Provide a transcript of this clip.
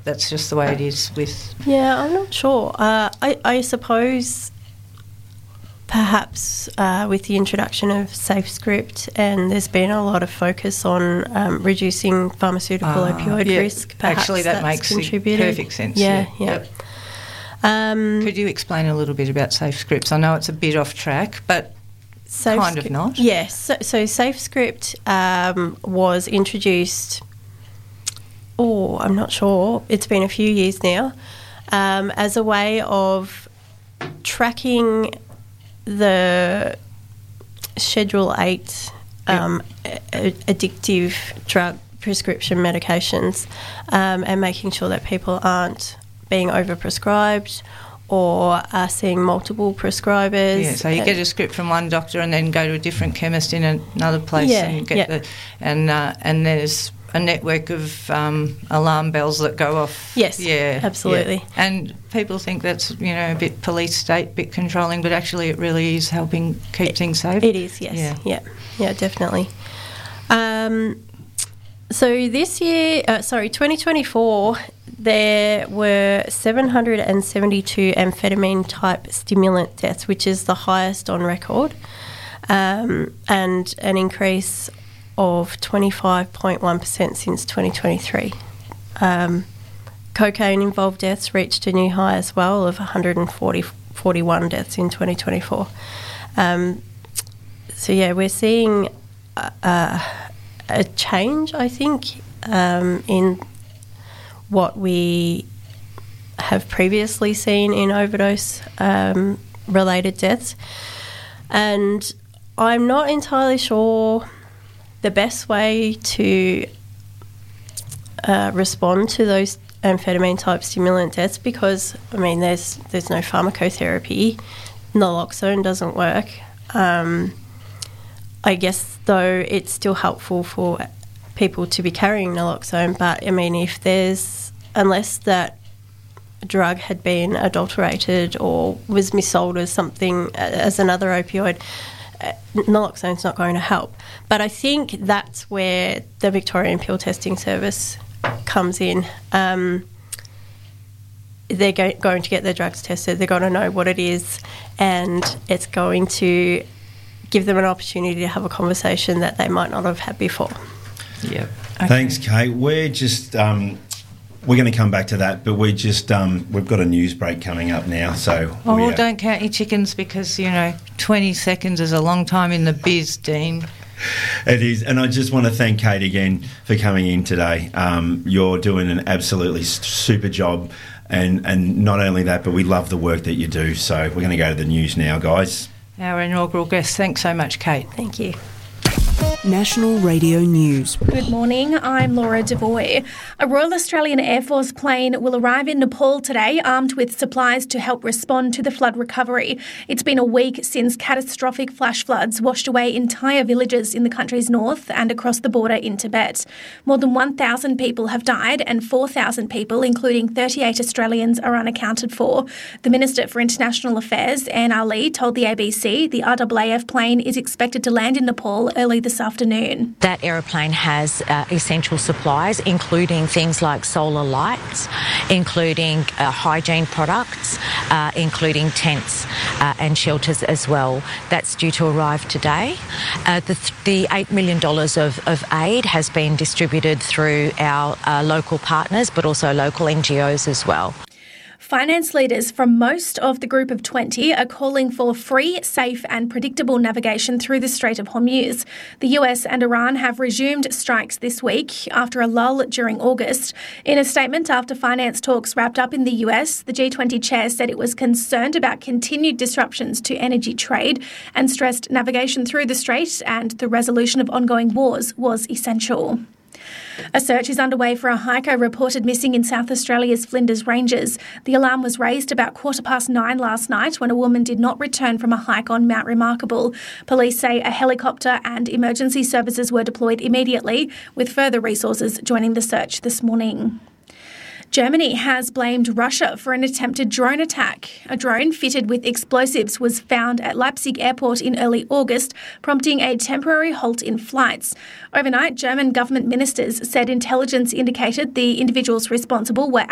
that's just the way it is with... Yeah, I'm not sure. I suppose perhaps with the introduction of SafeScript, and there's been a lot of focus on reducing pharmaceutical opioid risk, perhaps actually that makes perfect sense. Yeah. Yep. Could you explain a little bit about SafeScript? I know it's a bit off track, but kind of not. Yes. So SafeScript was introduced, I'm not sure, it's been a few years now, as a way of tracking the Schedule 8 addictive drug prescription medications, and making sure that people aren't being overprescribed or are seeing multiple prescribers. Yeah, so you get a script from one doctor and then go to a different chemist in another place and get and there's a network of alarm bells that go off. Yes, absolutely. Yeah. And people think that's, a bit police state, a bit controlling, but actually it really is helping keep things safe. It is, yes. Yeah, definitely. So this year, 2024, there were 772 amphetamine-type stimulant deaths, which is the highest on record, and an increase of 25.1% since 2023. Cocaine-involved deaths reached a new high as well of 141 deaths in 2024. We're seeing a change, I think, in what we have previously seen in overdose related deaths. And I'm not entirely sure the best way to respond to those amphetamine-type stimulant deaths, because, there's no pharmacotherapy. Naloxone doesn't work. I guess, though, it's still helpful for people to be carrying naloxone, but, unless that drug had been adulterated or was missold as something, as another opioid, naloxone's not going to help. But I think that's where the Victorian Pill Testing Service comes in. They're going to get their drugs tested. They're going to know what it is, and it's going to give them an opportunity to have a conversation that they might not have had before. Yeah. Okay. Thanks, Kate. We're just we're going to come back to that, but we've got a news break coming up now. So don't count your chickens, because 20 seconds is a long time in the biz, Dean. It is, and I just want to thank Kate again for coming in today. You're doing an absolutely super job, and not only that, but we love the work that you do. So we're going to go to the news now, guys. Our inaugural guest. Thanks so much, Kate. Thank you. National Radio News. Good morning, I'm Laura Devoy. A Royal Australian Air Force plane will arrive in Nepal today, armed with supplies to help respond to the flood recovery. It's been a week since catastrophic flash floods washed away entire villages in the country's north and across the border in Tibet. More than 1,000 people have died and 4,000 people, including 38 Australians, are unaccounted for. The Minister for International Affairs, Anne Ali, told the ABC the RAAF plane is expected to land in Nepal early this afternoon. That aeroplane has essential supplies, including things like solar lights, including hygiene products, including tents and shelters as well. That's due to arrive today. The $8 million of aid has been distributed through our local partners, but also local NGOs as well. Finance leaders from most of the Group of 20 are calling for free, safe and predictable navigation through the Strait of Hormuz. The US and Iran have resumed strikes this week after a lull during August. In a statement after finance talks wrapped up in the US, the G20 chair said it was concerned about continued disruptions to energy trade and stressed navigation through the strait and the resolution of ongoing wars was essential. A search is underway for a hiker reported missing in South Australia's Flinders Ranges. The alarm was raised about 9:15 last night when a woman did not return from a hike on Mount Remarkable. Police say a helicopter and emergency services were deployed immediately, with further resources joining the search this morning. Germany has blamed Russia for an attempted drone attack. A drone fitted with explosives was found at Leipzig airport in early August, prompting a temporary halt in flights. Overnight, German government ministers said intelligence indicated the individuals responsible were